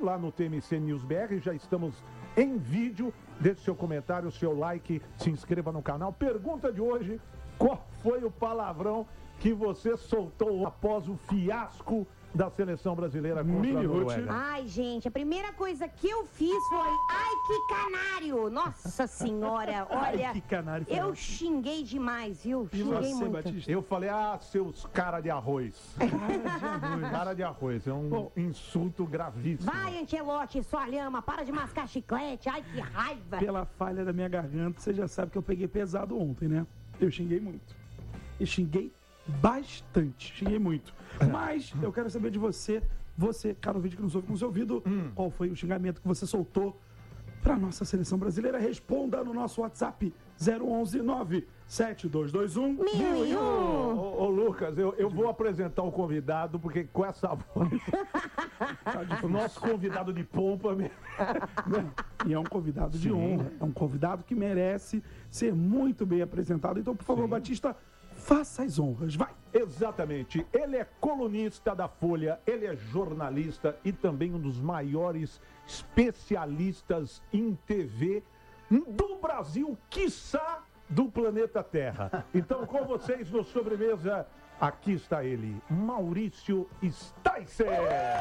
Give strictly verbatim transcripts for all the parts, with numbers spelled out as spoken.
lá no T M C News B R, já estamos em vídeo. Deixe seu comentário, seu like, se inscreva no canal. Pergunta de hoje: qual foi o palavrão que você soltou após o fiasco da seleção brasileira contra a Noruega? Ai, gente, a primeira coisa que eu fiz foi: ai, que canário! Nossa senhora, olha, Ai, que canário, eu foi. xinguei demais, viu? E Xinguei você, muito. Batista? Eu falei, ah, seus cara de arroz. Cara de arroz, é um Bom, insulto gravíssimo. Vai, Ancelotti, sua lhama, para de mascar chiclete, ai, que raiva! Pela falha da minha garganta, você já sabe que eu peguei pesado ontem, né? Eu xinguei muito. E xinguei bastante. Xinguei muito. Mas eu quero saber de você, você, cara, o vídeo que nos ouve com o seu ouvido, Hum. qual foi o xingamento que você soltou pra nossa seleção brasileira? Responda no nosso WhatsApp zero onze nove sete dois dois um Mil e Ô, um! ô, ô, Lucas, eu, eu vou apresentar o convidado, porque com essa voz, o nosso convidado de pompa, me- E é um convidado de Sim. honra, é um convidado que merece ser muito bem apresentado. Então, por favor, Batista, faça as honras, vai! exatamente, ele é colunista da Folha, ele é jornalista e também um dos maiores especialistas em T V do Brasil, quiçá do planeta Terra. Então, com vocês no Sobremesa, aqui está ele, Maurício Sticer.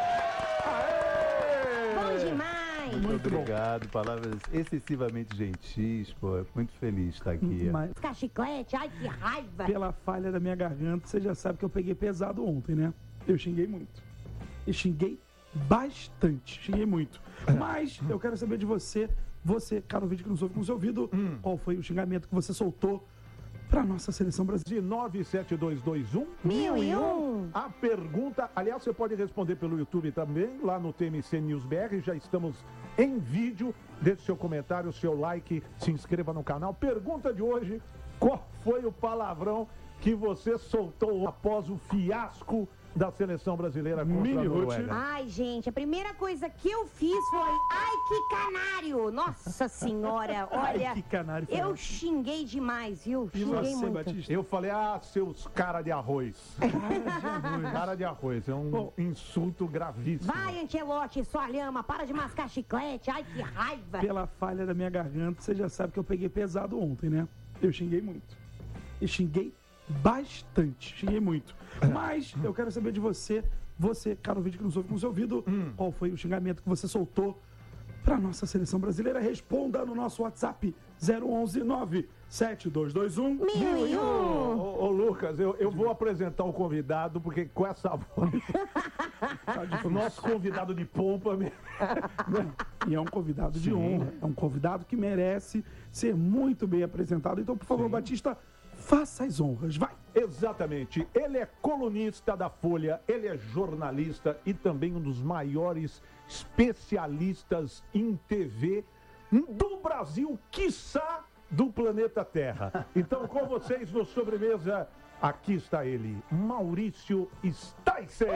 Aê! Bom demais! Muito obrigado, palavras excessivamente gentis, pô, muito feliz de estar aqui. Mas Mascar chiclete, ai, que raiva! pela falha da minha garganta, você já sabe que eu peguei pesado ontem, né? Eu xinguei muito. E xinguei bastante. Xinguei muito. Mas eu quero saber de você, você, cara, o vídeo que nos ouve com o seu ouvido, Hum. qual foi o xingamento que você soltou pra nossa seleção brasileira? De nove sete dois dois um Mil e um! A pergunta, aliás, você pode responder pelo YouTube também, lá no T M C News B R, já estamos em vídeo. Deixe seu comentário, seu like, se inscreva no canal. Pergunta de hoje: qual foi o palavrão que você soltou após o fiasco da seleção brasileira contra Mini a Ruth. Noruega? Ai, gente, a primeira coisa que eu fiz foi: ai, que canário! Nossa senhora, olha, Ai, que canário, foi. eu xinguei demais, viu? E Xinguei você, muito. Batista? Eu falei, ah, seus cara de arroz. Cara de arroz, é um Bom, insulto gravíssimo. Vai, Ancelotti, sua lhama, para de mascar chiclete, ai, que raiva! Pela falha da minha garganta, você já sabe que eu peguei pesado ontem, né? Eu xinguei muito. E xinguei bastante. Xinguei muito. Mas eu quero saber de você, você, cara, o vídeo que nos ouve com o seu ouvido, Hum. qual foi o xingamento que você soltou pra nossa seleção brasileira? Responda no nosso WhatsApp zero onze nove sete dois dois um Mil e um! Ô, ô, Lucas, eu, eu vou apresentar o convidado, porque com essa voz, o nosso convidado de pompa, me- E é um convidado de Sim. honra, é um convidado que merece ser muito bem apresentado. Então, por favor, Batista, faça as honras, vai! exatamente, ele é colunista da Folha, ele é jornalista e também um dos maiores especialistas em T V do Brasil, quiçá do planeta Terra. Então, com vocês no Sobremesa, aqui está ele, Maurício Sticer.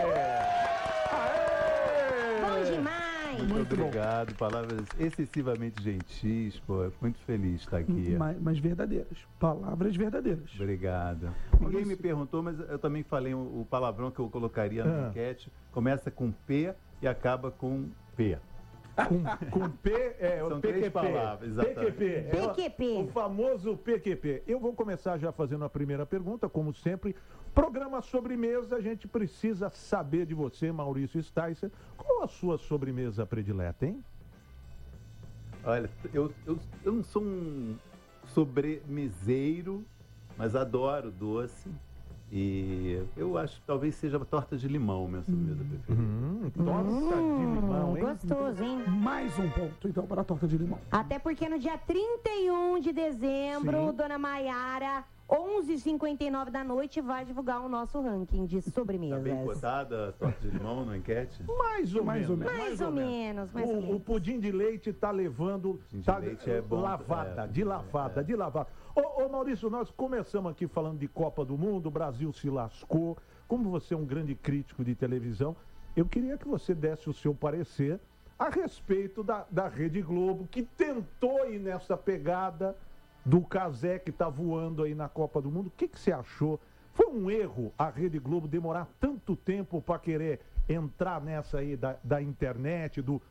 Aê! Bom demais! Muito obrigado, palavras excessivamente gentis, pô, muito feliz de estar aqui. Mas, mas verdadeiras, palavras verdadeiras. Obrigado. Ninguém me perguntou, mas eu também falei o, o palavrão que eu colocaria na Ah. enquete. Começa com P e acaba com P. Com, com P, é, São o três P Q P. palavras, exatamente. P Q P. é o- P Q P. O famoso P Q P. Eu vou começar já fazendo a primeira pergunta, como sempre. Programa Sobremesa, a gente precisa saber de você, Maurício Sticer. Qual a sua sobremesa predileta, hein? Olha, eu, eu, eu não sou um sobremeseiro, mas adoro doce. E eu acho que talvez seja a torta de limão, minha sobremesa preferida. Hum, torta de limão, hein? Gostoso, hein? Mais um ponto, então, para a torta de limão. Até porque no dia trinta e um de dezembro, Sim. Dona Maiara, onze e cinquenta e nove da noite, vai divulgar o nosso ranking de Tá sobremesas. bem cotada a torta de limão na enquete? Mais ou Mais menos. ou menos. Mais ou menos, mais ou O, o menos. pudim de leite tá levando. Pudim de tá leite é bom, lavada, é, de lavada, é. de lavada. Ô, ô, Maurício, nós começamos aqui falando de Copa do Mundo, o Brasil se lascou. Como você é um grande crítico de televisão, eu queria que você desse o seu parecer a respeito da, da Rede Globo, que tentou ir nessa pegada do Cazé que está voando aí na Copa do Mundo. O que, que você achou? Foi um erro a Rede Globo demorar tanto tempo para querer entrar nessa aí da, da internet, do,